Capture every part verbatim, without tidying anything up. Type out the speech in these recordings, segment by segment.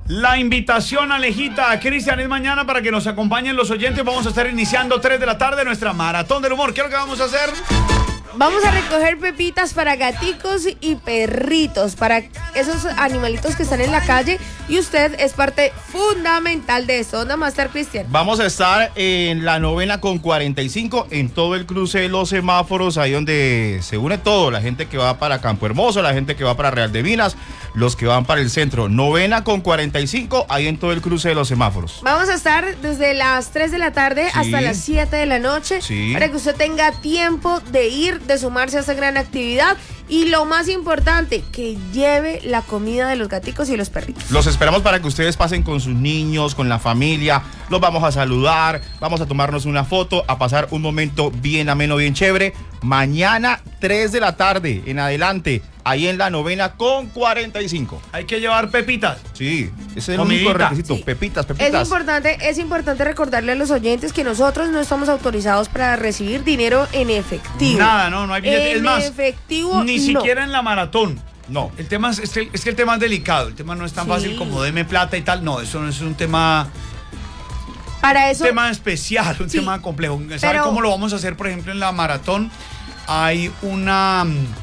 La invitación, Alejita, a Cristian es mañana para que nos acompañen los oyentes. Vamos a estar iniciando tres de la tarde nuestra maratón del humor. ¿Qué es lo que vamos a hacer? Vamos a recoger pepitas para gaticos y perritos, para esos animalitos que están en la calle, y usted es parte fundamental de esto. ¿Dónde va a estar, Cristian? Vamos a estar en la novena con cuarenta y cinco, en todo el cruce de los semáforos, ahí donde se une todo, la gente que va para Campo Hermoso, la gente que va para Real de Minas, los que van para el centro. Novena con cuarenta y cinco, ahí en todo el cruce de los semáforos. Vamos a estar desde las tres de la tarde Sí. hasta las siete de la noche, Sí. para que usted tenga tiempo de ir, de sumarse a esta gran actividad, y lo más importante, que lleve la comida de los gaticos y los perritos. Los esperamos para que ustedes pasen con sus niños, con la familia, los vamos a saludar, vamos a tomarnos una foto, a pasar un momento bien ameno, bien chévere. Mañana, tres de la tarde en adelante, ahí en la novena con cuarenta y cinco. Hay que llevar pepitas. Sí, ese es el Comidita. único requisito, Sí. pepitas, Es pepitas. importante, es importante recordarle a los oyentes que nosotros no estamos autorizados para recibir dinero en efectivo. Nada, no, no hay billete. En Es más, efectivo, ni no. siquiera en la maratón. No. El tema es, es, que, es que el tema es delicado. El tema no es tan Sí. fácil como deme plata y tal. No, eso no es un tema, Para eso, un tema especial, un Sí. tema complejo. ¿Sabe Pero- cómo lo vamos a hacer? Por ejemplo, en la maratón hay una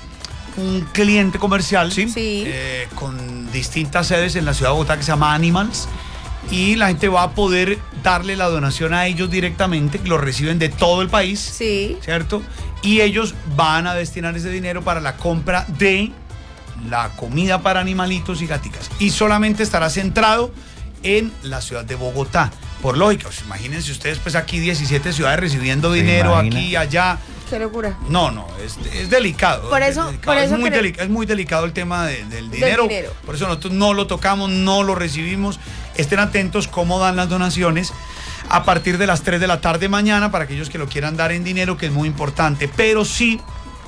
un cliente comercial Sí. Sí. eh, con distintas sedes en la ciudad de Bogotá que se llama Animals, y la gente va a poder darle la donación a ellos directamente, que lo reciben de todo el país, sí. ¿cierto? Y ellos van a destinar ese dinero para la compra de la comida para animalitos y gaticas. Y solamente estará centrado en la ciudad de Bogotá. Por lógica, pues, imagínense ustedes, pues aquí diecisiete ciudades recibiendo ¿Se dinero, imagina? aquí, allá. Qué locura. No, no, es, es delicado. Por es eso- delicado. por es, eso muy creo- deli- es muy delicado el tema de- del dinero. dinero. Por eso nosotros no lo tocamos, no lo recibimos. Estén atentos cómo dan las donaciones a partir de las tres de la tarde mañana, para aquellos que lo quieran dar en dinero, que es muy importante. Pero sí,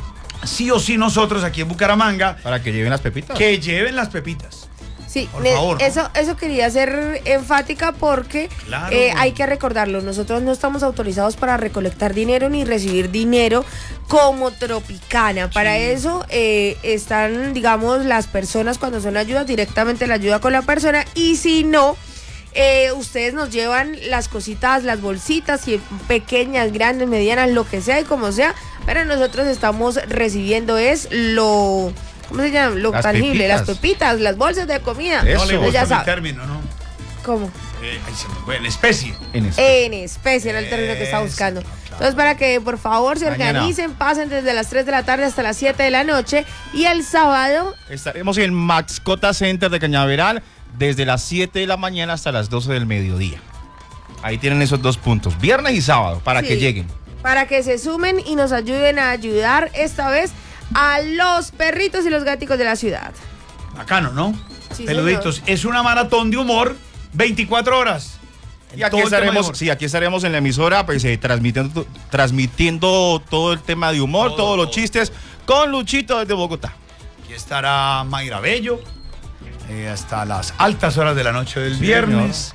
sí o sí nosotros aquí en Bucaramanga, Para que lleven las pepitas. que lleven las pepitas. Sí, Por ne- favor, ¿no? eso, eso quería ser enfática porque Claro. eh, hay que recordarlo. Nosotros no estamos autorizados para recolectar dinero ni recibir dinero como Tropicana. Para Sí. eso eh, están, digamos, las personas cuando son ayudas, directamente la ayuda con la persona, y si no, eh, ustedes nos llevan las cositas, las bolsitas, si pequeñas, grandes, medianas, lo que sea y como sea, pero nosotros estamos recibiendo es lo... ¿Cómo se llama? Lo Las tangible, pepitas. las pepitas, las bolsas de comida. Eso. No le Pues gusta ya mi sabe. término, ¿no? ¿Cómo? Eh, ahí se me fue, en especie. En este. En especie era el término que estaba Eso, buscando. claro. Entonces, para que por favor se Mañana. organicen, pasen desde las tres de la tarde hasta las siete de la noche. Y el sábado, Estaremos en Mascota Center de Cañaveral desde las siete de la mañana hasta las doce del mediodía. Ahí tienen esos dos puntos, viernes y sábado, para Sí. que lleguen. para que se sumen y nos ayuden a ayudar esta vez a los perritos y los gaticos de la ciudad. Bacano, ¿no? Sí, Peluditos. señor. Es una maratón de humor veinticuatro horas. Y aquí estaremos, sí, aquí estaremos en la emisora, pues eh, transmitiendo, transmitiendo todo el tema de humor, Todo, todos los todo. chistes, con Luchito desde Bogotá. Aquí estará Mayra Bello eh, hasta las altas horas de la noche del Sí, viernes.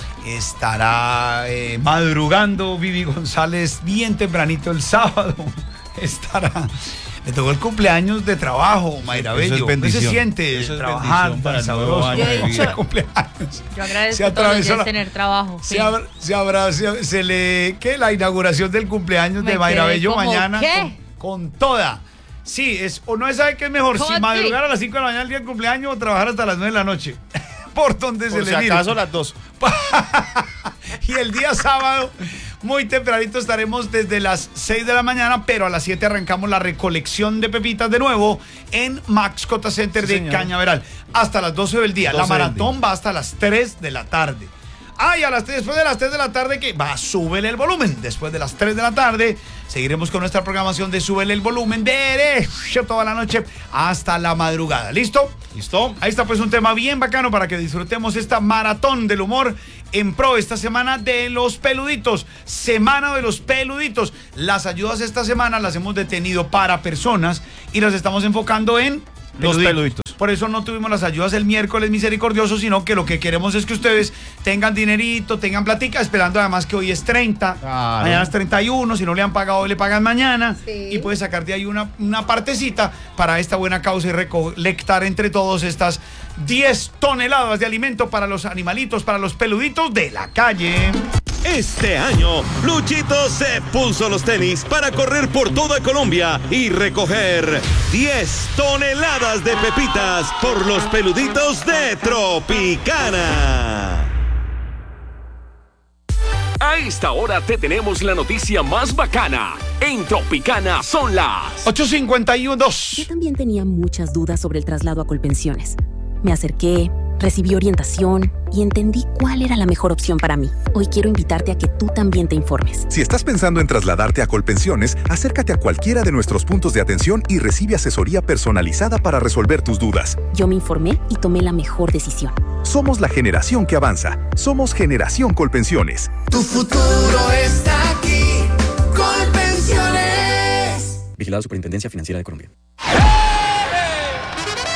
Estará eh, madrugando Vivi González bien tempranito el sábado. Estará. Le tocó el cumpleaños de trabajo, Mayra Eso es Bello. ¿Qué se bendición. siente Eso es trabajar bendición para tan el nuevo sabroso? año de vida. Ese cumpleaños. Yo agradezco Se todos los atravesó días la- tener trabajo. Se, sí. abra- se, abra- se, se le. ¿Qué? La inauguración del cumpleaños Me de Mayra quedé Bello como, mañana. ¿qué? Con, con toda. Sí, es, o no sabe qué es mejor, ¿Cómo si así? madrugar a las cinco de la mañana el día del cumpleaños o trabajar hasta las nueve de la noche. Por donde Por se si le mire. acaso las dos. Y el día sábado, muy tempranito, estaremos desde las seis de la mañana, pero a las siete arrancamos la recolección de pepitas de nuevo en Mascota Center Sí, de señor. Cañaveral. Hasta las doce del día. La doce del maratón va hasta las tres de la tarde. Ah, y a las tres, después de las tres de la tarde, que va, súbele el volumen. Después de las tres de la tarde, seguiremos con nuestra programación de súbele el volumen derecho toda la noche hasta la madrugada. ¿Listo? ¿Listo? Ahí está pues un tema bien bacano para que disfrutemos esta maratón del humor en pro esta semana de los peluditos. Semana de los peluditos. Las ayudas esta semana las hemos detenido para personas y las estamos enfocando en Los peluditos. Por eso no tuvimos las ayudas el miércoles misericordioso, sino que lo que queremos es que ustedes tengan dinerito, tengan platica, esperando además que hoy es treinta, Claro. mañana es treinta y uno, si no le han pagado hoy le pagan mañana, Sí. y puede sacar de ahí una, una partecita para esta buena causa y recolectar entre todos estas diez toneladas de alimento para los animalitos, para los peluditos de la calle. Este año, Luchito se puso los tenis para correr por toda Colombia y recoger diez toneladas de pepitas por los peluditos de Tropicana. A esta hora te tenemos la noticia más bacana. En Tropicana son las ocho cincuenta y uno. Yo también tenía muchas dudas sobre el traslado a Colpensiones. Me acerqué, recibí orientación y entendí cuál era la mejor opción para mí. Hoy quiero invitarte a que tú también te informes. Si estás pensando en trasladarte a Colpensiones, acércate a cualquiera de nuestros puntos de atención y recibe asesoría personalizada para resolver tus dudas. Yo me informé y tomé la mejor decisión. Somos la generación que avanza. Somos Generación Colpensiones. Tu futuro está aquí, Colpensiones. Vigilado Superintendencia Financiera de Colombia.